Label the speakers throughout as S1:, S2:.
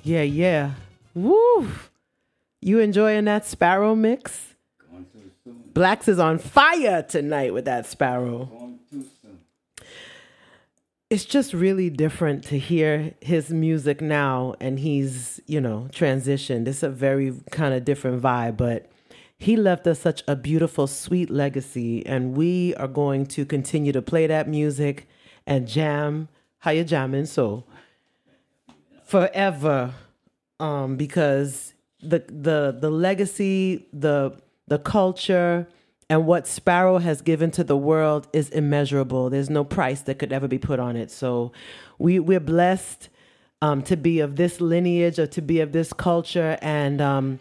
S1: Yeah, yeah. Woo! You enjoying that Sparrow mix?
S2: Going too soon.
S1: Blacks is on fire tonight with that Sparrow.
S2: Going too soon.
S1: It's just really different to hear his music now, and he's, transitioned. It's a very kind of different vibe, but he left us such a beautiful, sweet legacy, and we are going to continue to play that music and jam. How you jamming? So forever, because the legacy, the culture, and what Sparrow has given to the world is immeasurable. There's no price that could ever be put on it. So we're blessed to be of this lineage, or to be of this culture. And,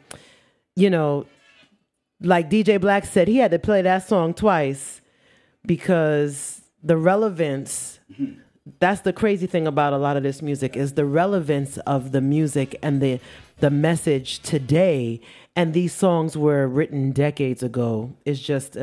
S1: like DJ Black said, he had to play that song twice because the relevance, that's the crazy thing about a lot of this music, is the relevance of the music and the message today. And these songs were written decades ago. It's just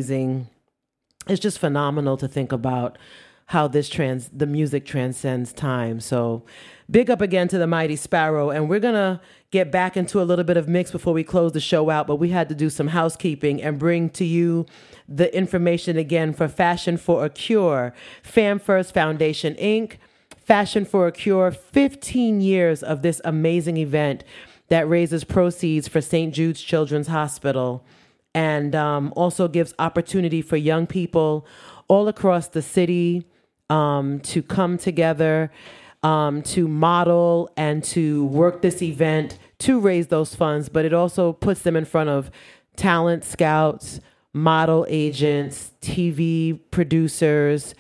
S1: it's just phenomenal to think about how the music transcends time. So big up again to the mighty Sparrow. And we're going to get back into a little bit of mix before we close the show out. But we had to do some housekeeping and bring to you the information again for Fashion for a Cure, Fam First Foundation, Inc., Fashion for a Cure, 15 years of this amazing event that raises proceeds for St. Jude's Children's Hospital, and also gives opportunity for young people all across the city to come together, to model and to work this event to raise those funds. But it also puts them in front of talent scouts, model agents, TV producers,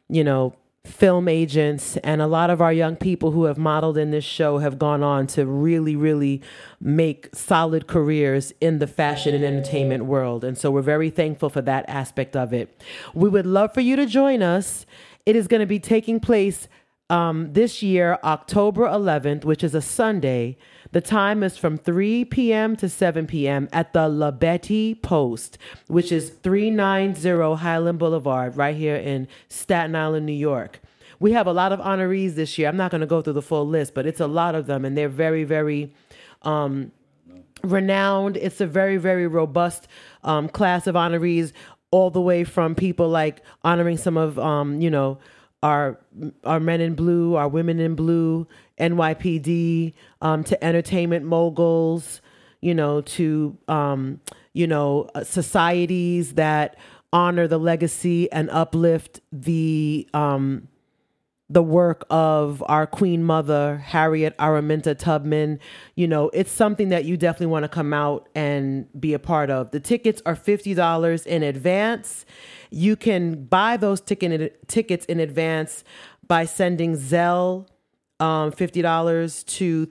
S1: film agents, and a lot of our young people who have modeled in this show have gone on to really, really make solid careers in the fashion and entertainment world. And so we're very thankful for that aspect of it. We would love for you to join us. It is going to be taking place this year, October 11th, which is a Sunday. The time is from 3 p.m. to 7 p.m. at the La Betty Post, which is 390 Highland Boulevard, right here in Staten Island, New York. We have a lot of honorees this year. I'm not going to go through the full list, but it's a lot of them, and they're very, very renowned. It's a very, very robust class of honorees, all the way from people like honoring some of, our men in blue, our women in blue, NYPD, to entertainment moguls, to, societies that honor the legacy and uplift the work of our Queen Mother, Harriet Araminta Tubman. It's something that you definitely want to come out and be a part of. The tickets are $50 in advance. You can buy those tickets in advance by sending Zelle $50 to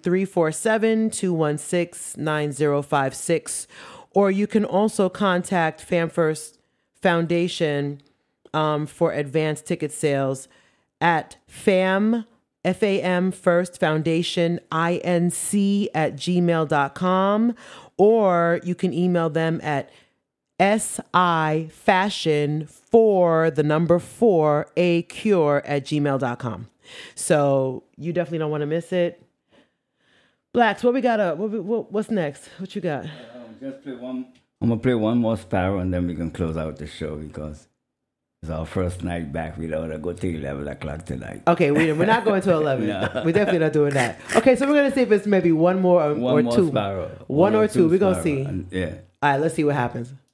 S1: 347-216-9056. Or you can also contact Fam First Foundation for advanced ticket sales at FAM First Foundation, INC @gmail.com, or you can email them at SIFashion4ACure@gmail.com. So you definitely don't want to miss it. Blacks, what we got up? What's next? What you got?
S2: Just play one. I'm gonna play one more Sparrow, and then we can close out the show because it's our first night back. We don't want to go till 11 o'clock tonight.
S1: Okay, we're not going to 11. No. We're definitely not doing that. Okay, so we're going to see if it's maybe one more or two.
S2: Sparrow.
S1: One or two. We're going to see.
S2: Yeah.
S1: All right, let's see what happens.